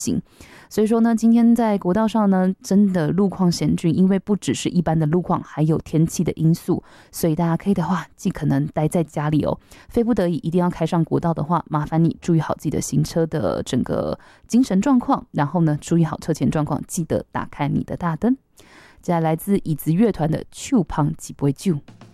所以说呢，今天在国道上呢，真的路况险峻，因为不只是一般的路况，还有天气的因素，所以大家可以的话，尽可能待在家里哦。非不得已一定要开上国道的话，麻烦你注意好自己的行车的整个精神状况，然后呢，注意好车前状况，记得打开你的大灯。接下来来自椅子乐团的《手捧一杯酒》。